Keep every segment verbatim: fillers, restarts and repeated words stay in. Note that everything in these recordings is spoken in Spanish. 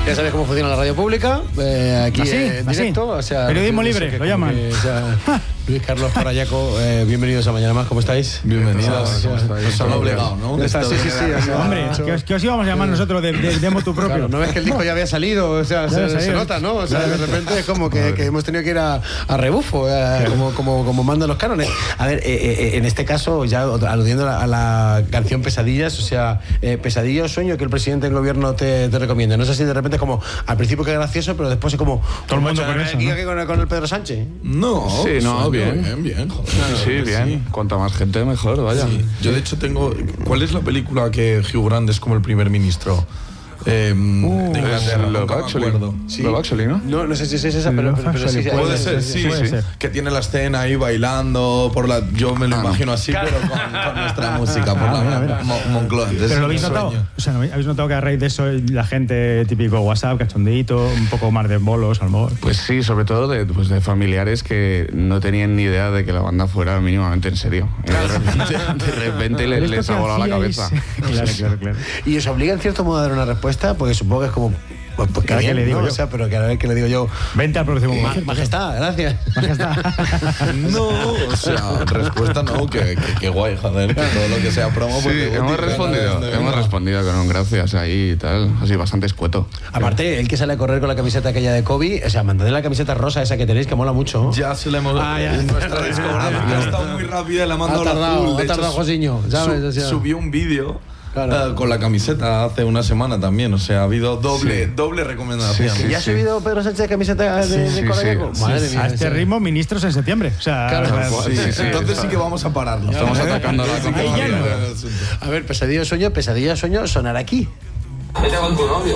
Ya sabes cómo funciona la radio pública, eh, aquí así, en directo. O sea, periodismo libre, que, lo llaman. Que, o sea, Luis Carlos Corayaco, eh, bienvenidos a Mañana Más, ¿cómo estáis? Bienvenidos. Nos han obligado, ¿no? Está, sí, sí, sí. O sea, Hombre, que os, que os íbamos a llamar nosotros de, de, de motu propio. Claro, no ves que el disco ya había salido, o sea, se, se nota, ¿no? O sea, de repente es como que, que hemos tenido que ir a, a rebufo, eh, como, como, como mandan los cánones. A ver, eh, eh, en este caso, ya aludiendo a la, a la canción Pesadillas, o sea, eh, pesadilla o sueño que el presidente del gobierno te, te recomienda. No sé si de repente es como, al principio que gracioso, pero después es como... Todo el mundo con eso, ¿no? ¿no? con, con el Pedro Sánchez. No, sí, no, bien. bien, bien. Sí, sí, bien. Sí. Cuanta más gente, mejor, vaya. Sí. Yo, de hecho, tengo... ¿Cuál es la película que Hugh Grant es como el primer ministro? Eh, uh, de Inglaterra, es nunca Love me Actually. acuerdo. Sí. Love Actually, ¿no? No, no sé si es esa, pero, pero, pero sí, sí. Puede ser, sí, sí, sí. Que tiene la escena ahí bailando por la... Yo me lo ah, imagino así, claro. pero con, con nuestra música por la mira, mira. Mon Moncloa. Pero lo habéis notado. O sea, ¿no habéis notado que a raíz de eso la gente típico WhatsApp, cachondeito, un poco más de bolos, a lo mejor? Pues sí, sobre todo de, pues de familiares que no tenían ni idea de que la banda fuera mínimamente en serio. Claro. De repente, de repente le, les ha volado la cabeza. Claro, claro, claro. Y os obliga en cierto modo a dar una respuesta, porque supongo que es como... Pues, pues cada vez que le digo ¿no? yo. O sea, pero cada vez que le digo yo... Vente al próximo eh, momento. Majestad, gracias. Majestad. No, o sea, respuesta no, que, que, que guay, joder, que todo lo que sea promo... Sí, hemos respondido, hemos respondido con un gracias ahí y tal, así bastante escueto. Aparte, el que sale a correr con la camiseta aquella de Kobe, o sea, mandadle la camiseta rosa esa que tenéis, que mola mucho. Ya se le hemos... Ah, ya. En nuestra discografía ha estado muy rápida y la ha mandado ha tardado, azul. De ha tardado, hecho, Josiño, ¿sabes? Su, o sea, subió un vídeo... Claro. Uh, con la camiseta hace una semana también, o sea, ha habido doble, sí. doble recomendación. Sí, sí, ¿Ya ha sí. subido Pedro Sánchez de camiseta de, sí, de sí, Corayaco? sí, Madre sí, mía. A este ritmo, ministros en septiembre. O sea, claro, claro, sí, sí, sí, entonces sí, sí que vamos a pararlo. Estamos atacando la confianza. A ver, pesadilla o sueño, pesadilla o sueño, sonar aquí. Vete con tu novio.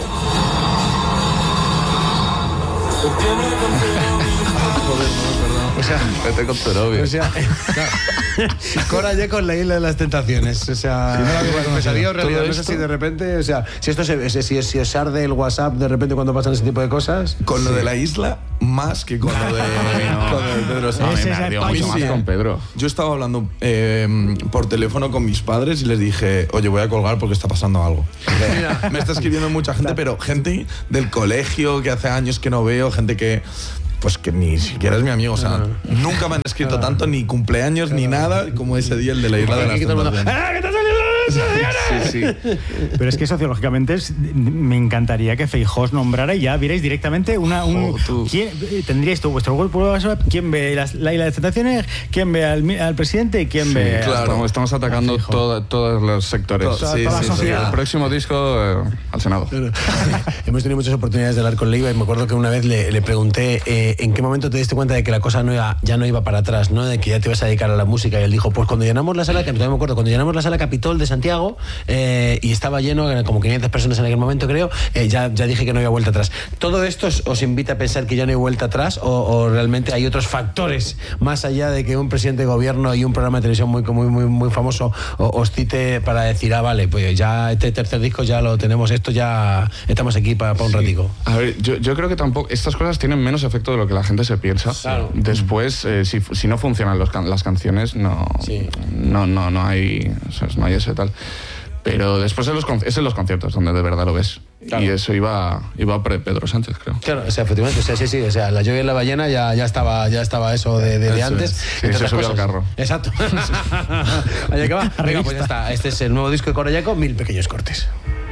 O sea, vete con tu novio. O sea, Corayaco con la isla de las tentaciones. O sea, si no la pesadilla o realidad. No sé si de repente, o sea, si esto se, si, si os arde el WhatsApp de repente cuando pasan ese tipo de cosas. Con lo sí. de la isla, más que con lo de, no. con lo de Pedro Sánchez. No, me ardió mucho más con Pedro. Yo estaba hablando eh, por teléfono con mis padres y les dije, oye, voy a colgar porque está pasando algo. Mira, me está escribiendo mucha gente, pero gente del colegio que hace años que no veo, gente que... Pues que ni siquiera es mi amigo, o sea, uh-huh. nunca me han escrito uh-huh. tanto, ni cumpleaños, uh-huh. ni nada, como ese día el de la isla de las tentaciones. ¡Ah, que te ha salido la sí, sí. Pero es que sociológicamente es, me encantaría que Feijóo os nombrara y ya vierais directamente una... Un, oh, ¿quién, tendríais todo vuestro grupo de WhatsApp, quién ve las, la isla de tentaciones, quién ve al, al presidente, quién sí, ve... Claro, estamos, estamos atacando todo, todos los sectores. Todo, sí, toda sí, la sociedad. Sí. El próximo disco eh, al Senado. Hemos tenido muchas oportunidades de hablar con Leiva y me acuerdo que una vez le, le pregunté eh, en qué momento te diste cuenta de que la cosa no iba, ya no iba para atrás, ¿no? De que ya te ibas a dedicar a la música. Y él dijo, pues cuando llenamos la sala, que todavía me acuerdo, cuando llenamos la sala Capitol de Santiago eh, y estaba lleno, como quinientas personas en aquel momento creo, eh, ya, ya dije que no había vuelta atrás. ¿Todo esto os, os invita a pensar que ya no hay vuelta atrás o, o realmente hay otros factores más allá de que un presidente de gobierno y un programa de televisión muy, muy, muy, muy famoso os cite para decir, ah, vale, pues ya este tercer disco ya lo tenemos, esto ya estamos aquí para pa un sí. ratico? A ver, yo, yo creo que tampoco, estas cosas tienen menos efecto de lo que la gente se piensa. Claro. Después, eh, si, si no funcionan los can las canciones, no, sí. no, no, no hay, o sea, no hay ese tal. Pero después en los es en los conciertos donde de verdad lo ves. Claro. Y eso iba, iba pre Pedro Sánchez, creo. Claro, o sea, efectivamente, o sea, sí, sí, o sea, la lluvia y la ballena ya, ya estaba, ya estaba eso de, de, de eso antes. Es. Sí, se subió al carro. Exacto. Allá que va. Venga, pues ya está. Este es el nuevo disco de Corayaco, Mil Pequeños Cortes.